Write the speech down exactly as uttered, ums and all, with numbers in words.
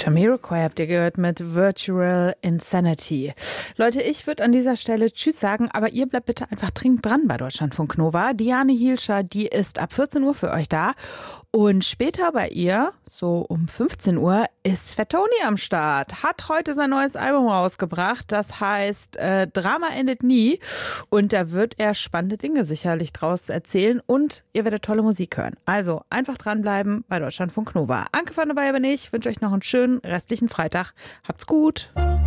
Jamiroquai habt ihr gehört mit Virtual Insanity. Leute, ich würde an dieser Stelle Tschüss sagen, aber ihr bleibt bitte einfach dringend dran bei Deutschlandfunk Nova. Diane Hielscher, die ist ab vierzehn Uhr für euch da. Und später bei ihr, so um fünfzehn Uhr, ist Fat Tony am Start. Hat heute sein neues Album rausgebracht. Das heißt äh, Drama endet nie. Und da wird er spannende Dinge sicherlich draus erzählen. Und ihr werdet tolle Musik hören. Also einfach dranbleiben bei Deutschlandfunk Nova. Anke von der Bayer bin ich. Wünsche euch noch einen schönen restlichen Freitag. Habt's gut.